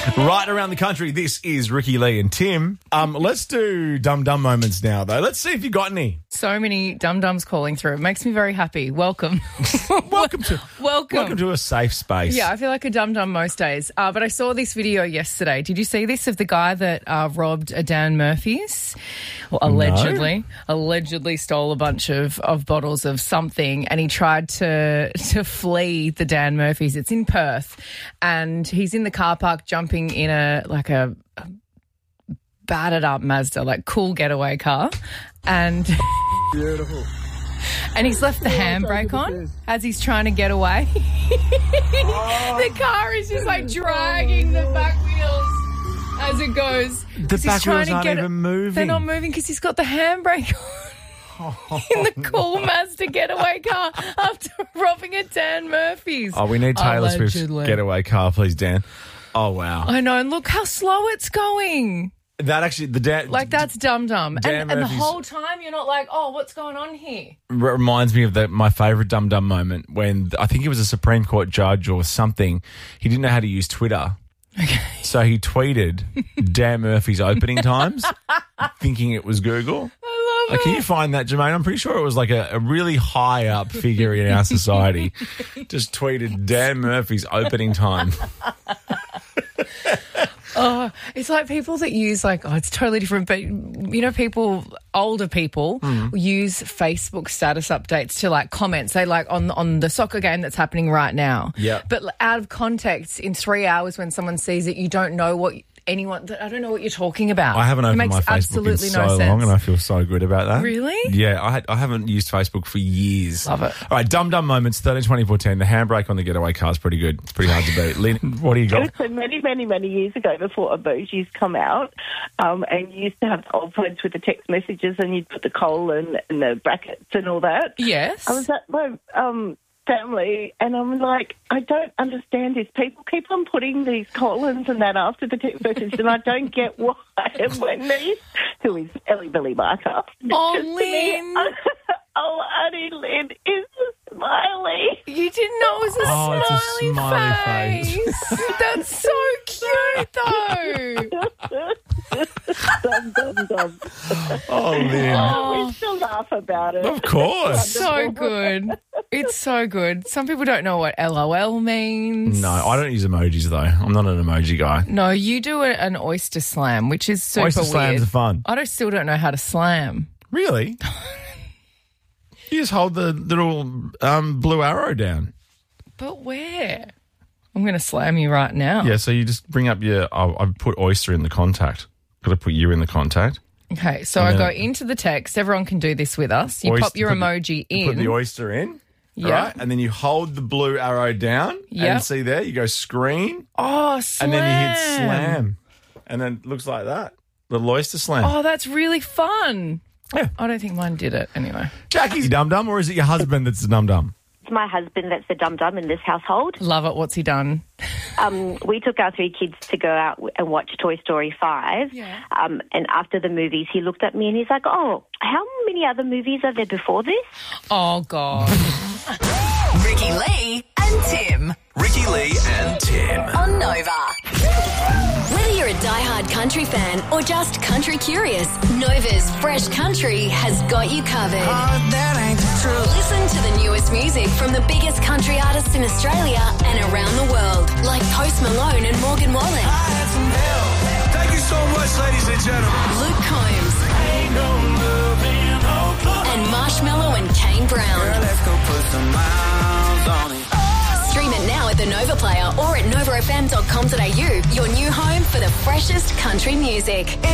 Right around the country, this is Ricky Lee and Tim. Let's do dum-dum moments now, though. Let's see if you got any. So many dum-dums calling through. It makes me very happy. Welcome. Welcome to a safe space. Yeah, I feel like a dum-dum most days. But I saw this video yesterday. Did you see this of the guy that robbed a Dan Murphy's? Well, allegedly stole a bunch of bottles of something, and he tried to flee the Dan Murphy's. It's in Perth, and he's in the car park jumping in a battered up Mazda, like cool getaway car, and beautiful. And he's left the handbrake on as he's trying to get away. The car is just like dragging the back wheels as it goes. The back wheels aren't even moving. They're not moving because he's got the handbrake on. In the cool Mazda getaway car after robbing a Dan Murphy's. Oh, we need Taylor Swift's getaway car, please, Dan. Oh, wow. I know, and look how slow it's going. That actually, that's dum-dum. And the whole time you're not like, oh, what's going on here? Reminds me of my favourite dum-dum moment when I think he was a Supreme Court judge or something. He didn't know how to use Twitter. Okay. So he tweeted Dan Murphy's opening times, thinking it was Google. I love it. Can you find that, Jermaine? I'm pretty sure it was like a really high up figure in our society. Just tweeted Dan Murphy's opening time. Oh, it's like people that use it's totally different. But, you know, older people use Facebook status updates to comment, say on the soccer game that's happening right now. Yeah. But out of context, in 3 hours when someone sees it, you don't know what I don't know what you're talking about. I haven't opened my Facebook in so long, and I feel so good about that. Really? Yeah, I haven't used Facebook for years. Love it. All right, dum-dum moments, 13, 24, 10. The handbrake on the getaway car is pretty good. It's pretty hard to beat. Lynn, what do you got? So many years ago, before emojis come out, and you used to have the old phones with the text messages, and you'd put the colon and the brackets and all that. Yes. I was at my family, and I'm like, I don't understand this. People keep on putting these colons and that after the text message, and I don't get why. And my niece, who is Ellie Billy Barker, Lynn. Auntie Lynn is a smiley. You didn't know it was a smiley face. That's so cute, though. Dum. Oh, Lynn. We still laugh about it. Of course. So good. It's so good. Some people don't know what LOL means. No, I don't use emojis, though. I'm not an emoji guy. No, you do an oyster slam, which is super oyster weird. slams are fun. I still don't know how to slam. Really? You just hold the little blue arrow down. But where? I'm going to slam you right now. Yeah, so you just bring up I've put oyster in the contact. Got to put you in the contact. Okay, so I go into the text. Everyone can do this with us. You pop your emoji in. Put the oyster in. Yeah. Right? And then you hold the blue arrow down. Yeah. And see there, you go screen. Oh, slam. And then you hit slam. And then it looks like that. The oyster slam. Oh, that's really fun. Yeah. I don't think mine did it anyway. Jackie's dum-dum, or is it your husband that's the dum-dum? It's my husband that's the dum-dum in this household. Love it. What's he done? We took our 3 kids to go out and watch Toy Story 5. Yeah. And after the movies, he looked at me and he's like, oh, how many other movies are there before this? Oh, God. Ricky Lee and Tim. Ricky Lee and Tim. On Nova. Whether you're a diehard country fan or just country curious, Nova's Fresh Country has got you covered. Listen to the newest music from the biggest country artists in Australia and around the world, like Post Malone and Morgan Wallen. Thank you so much, ladies and gentlemen. Luke Combs. And Marshmello and Kane Brown. Let's go put some miles on it. Stream it now at the Nova Player or at novafm.com.au, your new home for the freshest country music.